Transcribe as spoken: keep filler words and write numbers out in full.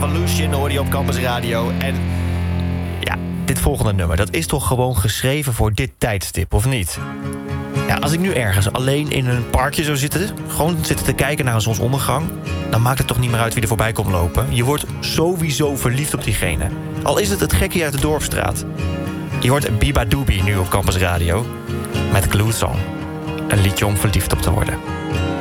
Revolution hoor je op Campus Radio. En ja, dit volgende nummer, dat is toch gewoon geschreven voor dit tijdstip, of niet? Ja, als ik nu ergens alleen in een parkje zou zitten, gewoon zitten te kijken naar een zonsondergang, dan maakt het toch niet meer uit wie er voorbij komt lopen. Je wordt sowieso verliefd op diegene. Al is het het gekkie uit de dorpsstraat. Je hoort Biba Doobie nu op Campus Radio met Glue Song. Een liedje om verliefd op te worden.